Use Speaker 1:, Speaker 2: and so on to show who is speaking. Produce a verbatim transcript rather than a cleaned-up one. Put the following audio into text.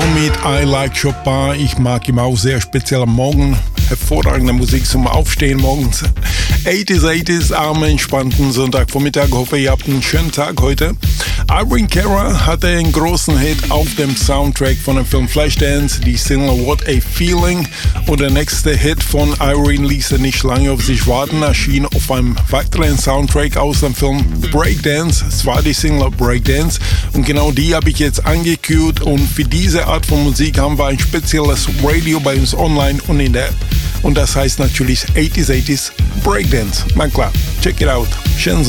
Speaker 1: mit I Like Chopin. Ich mag ihn auch sehr, speziell am Morgen. Hervorragende Musik zum Aufstehen morgens. achtziger, achtziger, am entspannten Sonntagvormittag. Hoffe, ihr habt einen schönen Tag heute. Irene Cara hatte einen großen Hit auf dem Soundtrack von dem Film Flashdance, die Single What a Feeling. Und der nächste Hit von Irene ließ nicht lange auf sich warten, erschien auf einem weiteren Soundtrack aus dem Film Breakdance. Es war die Single Breakdance. Und genau die habe ich jetzt angecued. Und für diese Art von Musik haben wir ein spezielles Radio bei uns online und in der App. Und das heißt natürlich achtziger, achtziger Breakdance. Na klar, check it out. Schönen